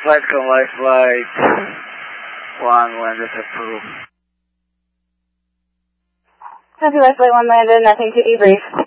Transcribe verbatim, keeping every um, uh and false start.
Flight Convoy Flight one landed approved. Copy, Flight one landed, nothing to debrief.